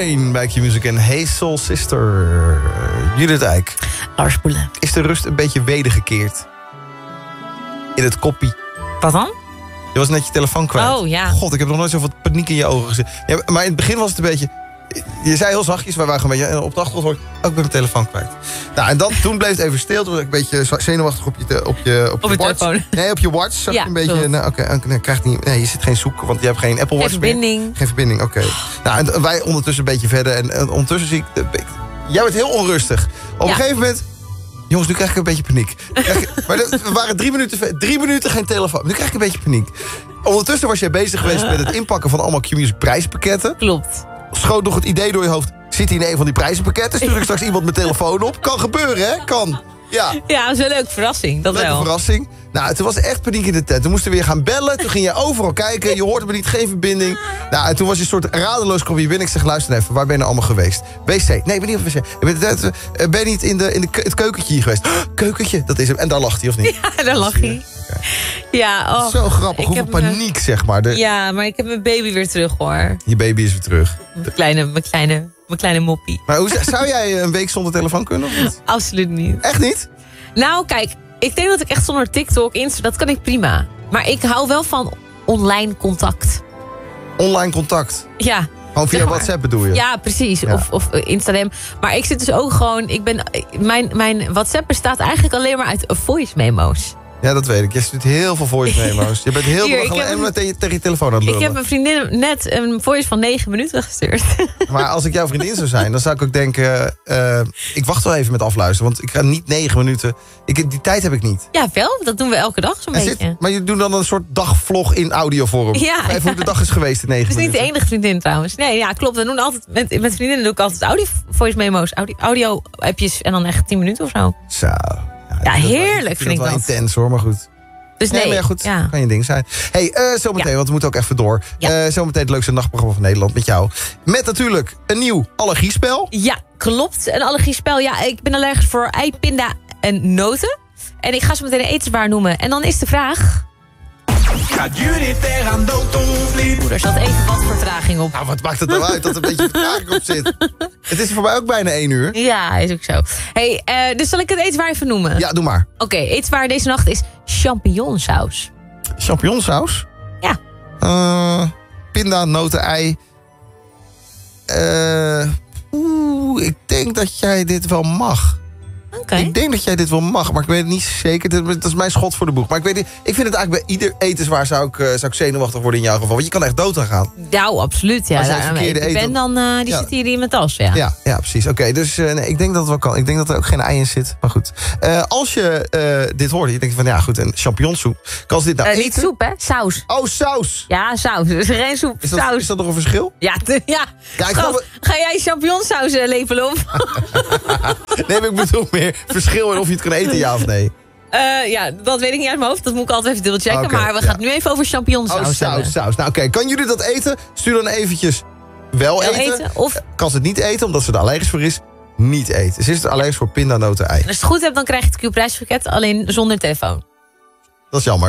Train bij Q-Music en Hey Soul Sister. Judith Eyck. Lars Boelen. Is de rust een beetje wedergekeerd? In het koppie. Wat dan? Je was net je telefoon kwijt. Oh, ja. God, ik heb nog nooit zoveel paniek in je ogen gezien. Ja, maar in het begin was het een beetje... Je zei heel zachtjes, wij waren gewoon een beetje... En op de achtergrond hoor ik, ik ben mijn telefoon kwijt. Nou, en toen bleef het even stil. Toen was ik een beetje zenuwachtig op je watch. telefoon. Nee, op je watch zag Ja, je een beetje... Nou, krijgt niet, nee, je zit geen zoek, want je hebt geen Apple Watch verbinding. meer. Geen verbinding, oké. Nou, en wij ondertussen een beetje verder. En ondertussen zie ik... Jij werd heel onrustig. Op een gegeven moment... Jongens, nu krijg ik een beetje paniek. Maar we waren 3 minuten geen telefoon. Nu krijg ik een beetje paniek. Ondertussen was jij bezig geweest met het inpakken van allemaal Q-Music prijzenpakketten. Klopt. Schoot nog het idee door je hoofd. Zit hij in een van die prijzenpakketten? Stuur ik straks iemand mijn telefoon op? Kan gebeuren, hè? Kan. Ja. Ja, dat is een leuke verrassing. Dat Leuke wel. verrassing. Nou, toen was er echt paniek in de tent. Toen moesten we weer gaan bellen. Toen ging je overal kijken. Je hoorde me niet, geen verbinding. Nou, en toen was je een soort radeloos kwam je binnen. Ik zeg, luister even, waar ben je nou allemaal geweest? WC. Nee, ik ben niet op wc. Ben je niet in het keukentje hier geweest? Keukentje, dat is hem. En daar lag hij, of niet? Ja, daar lag hij. Okay. Ja, oh. Zo grappig, hoeveel paniek, zeg maar. Ja, maar ik heb mijn baby weer terug, hoor. Je baby is weer terug. Mijn kleine moppie. Maar zou jij een week zonder telefoon kunnen, of niet? Absoluut niet. Echt niet? Nou, kijk, ik denk dat ik echt zonder TikTok, Insta, dat kan ik prima. Maar ik hou wel van online contact. Online contact? Ja. Gewoon via WhatsApp bedoel je? Ja, precies. Ja. Of Instagram. Maar ik zit dus ook gewoon... Mijn WhatsApp bestaat eigenlijk alleen maar uit voice memo's. Ja, dat weet ik. Je stuurt heel veel voice memo's. Je bent heel lang tegen je telefoon aan het lullen. Ik heb mijn vriendin net een voice van 9 minuten gestuurd. Maar als ik jouw vriendin zou zijn, dan zou ik ook denken... ik wacht wel even met afluisteren, want ik ga niet 9 minuten... Die tijd heb ik niet. Ja, wel. Dat doen we elke dag zo'n beetje. Maar je doet dan een soort dagvlog in audiovorm. Ja. Even hoe de dag is geweest in 9 minuten. Het is niet de enige vriendin trouwens. Nee, ja, klopt. We doen altijd, met vriendinnen doe ik altijd voice memo's. Audio-appjes en dan echt 10 minuten of zo. Zo. Ja, heerlijk vind ik dat. Wel intens hoor, maar goed. Dus nee, maar ja, goed, kan je ding zijn. Hey, zometeen, want we moeten ook even door. Zometeen het leukste nachtprogramma van Nederland met jou. Met natuurlijk een nieuw allergiespel. Ja, klopt. Een allergiespel. Ja, ik ben allergisch voor ei, pinda en noten. En ik ga zo meteen een etenswaar noemen. En dan is de vraag... Gaat Judith er aan dood of niet? Er zat even wat vertraging op. Nou, wat maakt het nou uit dat er een beetje vertraging op zit? Het is voor mij ook bijna 1 uur. Ja, is ook zo. Hey, dus zal ik het etenswaar even noemen? Ja, doe maar. Oké, etenswaar deze nacht is champignonsaus. Champignonsaus? Ja. Pinda, noten, ei. Ik denk dat jij dit wel mag. Oké. Ik denk dat jij dit wel mag, maar ik weet het niet zeker. Dat is mijn schot voor de boeg. Maar ik weet niet, ik vind het eigenlijk bij ieder etenswaar zou ik zenuwachtig worden in jouw geval. Want je kan echt dood aan gaan. Nou, absoluut. Ja. Als jij het verkeerde ik ben eet, dan, die zit hier in mijn tas. Ja, ja precies. Oké, dus nee, ik denk dat het wel kan. Ik denk dat er ook geen ei in zit. Maar goed. Als je dit hoort, je denkt van ja goed, een champignonsoep. Kan ze dit nou eten? Niet soep, hè? Saus. Oh, saus. Ja, saus. Dus geen soep, saus. Is dat nog een verschil? Ja, Kijk, ga jij champignonsaus lepelen op? Nee, maar ik bedoel meer verschil in of je het kan eten, ja of nee. Ja, dat weet ik niet uit mijn hoofd. Dat moet ik altijd even dubbelchecken. Okay, maar we gaan het nu even over champignonsaus hebben. Saus. Nou oké, kan jullie dat eten? Stuur dan eventjes wel eten. Of kan ze het niet eten, omdat ze er allergisch voor is? Niet eten. Ze is er allergisch voor pindanoten ei. Als je het goed hebt, dan krijg je het Q-prijspakket alleen zonder telefoon. Dat is jammer.